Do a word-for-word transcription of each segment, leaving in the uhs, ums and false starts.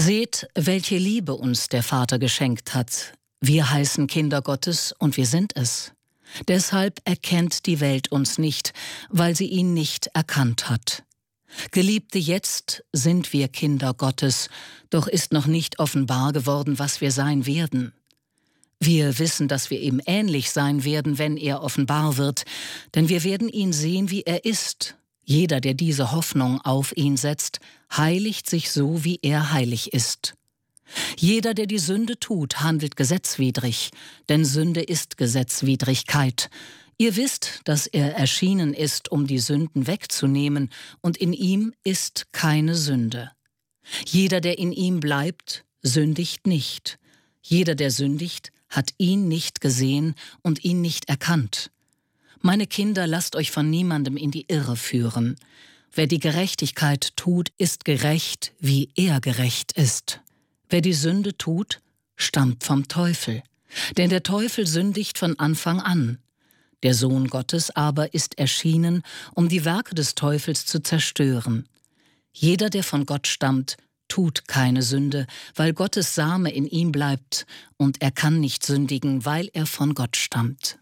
Seht, welche Liebe uns der Vater geschenkt hat. Wir heißen Kinder Gottes und wir sind es. Deshalb erkennt die Welt uns nicht, weil sie ihn nicht erkannt hat. Geliebte, jetzt sind wir Kinder Gottes, doch ist noch nicht offenbar geworden, was wir sein werden. Wir wissen, dass wir ihm ähnlich sein werden, wenn er offenbar wird, denn wir werden ihn sehen, wie er ist. Jeder, der diese Hoffnung auf ihn setzt, heiligt sich so, wie er heilig ist. Jeder, der die Sünde tut, handelt gesetzwidrig, denn Sünde ist Gesetzwidrigkeit. Ihr wisst, dass er erschienen ist, um die Sünden wegzunehmen, und in ihm ist keine Sünde. Jeder, der in ihm bleibt, sündigt nicht. Jeder, der sündigt, hat ihn nicht gesehen und ihn nicht erkannt. Meine Kinder, lasst euch von niemandem in die Irre führen. Wer die Gerechtigkeit tut, ist gerecht, wie er gerecht ist. Wer die Sünde tut, stammt vom Teufel. Denn der Teufel sündigt von Anfang an. Der Sohn Gottes aber ist erschienen, um die Werke des Teufels zu zerstören. Jeder, der von Gott stammt, tut keine Sünde, weil Gottes Same in ihm bleibt, und er kann nicht sündigen, weil er von Gott stammt.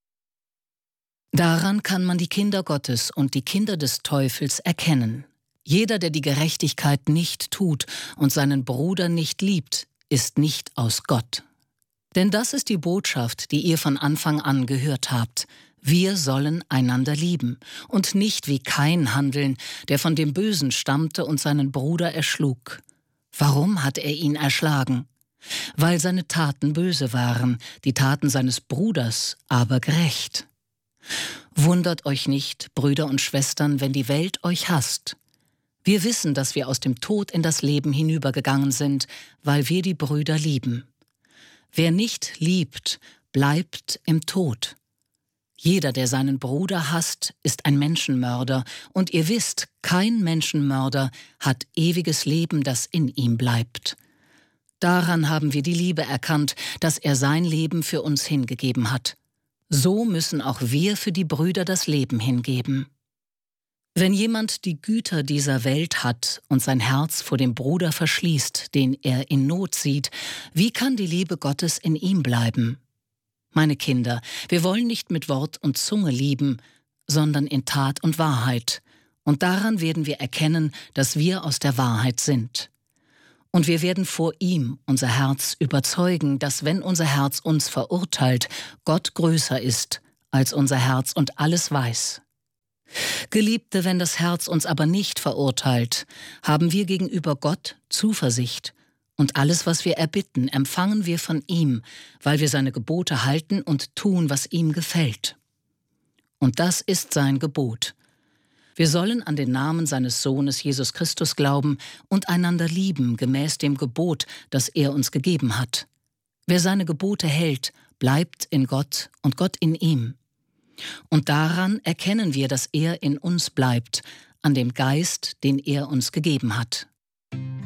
Daran kann man die Kinder Gottes und die Kinder des Teufels erkennen. Jeder, der die Gerechtigkeit nicht tut und seinen Bruder nicht liebt, ist nicht aus Gott. Denn das ist die Botschaft, die ihr von Anfang an gehört habt. Wir sollen einander lieben und nicht wie Kain handeln, der von dem Bösen stammte und seinen Bruder erschlug. Warum hat er ihn erschlagen? Weil seine Taten böse waren, die Taten seines Bruders aber gerecht. Wundert euch nicht, Brüder und Schwestern, wenn die Welt euch hasst. Wir wissen, dass wir aus dem Tod in das Leben hinübergegangen sind, weil wir die Brüder lieben. Wer nicht liebt, bleibt im Tod. Jeder, der seinen Bruder hasst, ist ein Menschenmörder, und ihr wisst, kein Menschenmörder hat ewiges Leben, das in ihm bleibt. Daran haben wir die Liebe erkannt, dass er sein Leben für uns hingegeben hat. So müssen auch wir für die Brüder das Leben hingeben. Wenn jemand die Güter dieser Welt hat und sein Herz vor dem Bruder verschließt, den er in Not sieht, wie kann die Liebe Gottes in ihm bleiben? Meine Kinder, wir wollen nicht mit Wort und Zunge lieben, sondern in Tat und Wahrheit. Und daran werden wir erkennen, dass wir aus der Wahrheit sind. Und wir werden vor ihm unser Herz überzeugen, dass, wenn unser Herz uns verurteilt, Gott größer ist als unser Herz und alles weiß. Geliebte, wenn das Herz uns aber nicht verurteilt, haben wir gegenüber Gott Zuversicht, und alles, was wir erbitten, empfangen wir von ihm, weil wir seine Gebote halten und tun, was ihm gefällt. Und das ist sein Gebot. Wir sollen an den Namen seines Sohnes Jesus Christus glauben und einander lieben, gemäß dem Gebot, das er uns gegeben hat. Wer seine Gebote hält, bleibt in Gott und Gott in ihm. Und daran erkennen wir, dass er in uns bleibt, an dem Geist, den er uns gegeben hat.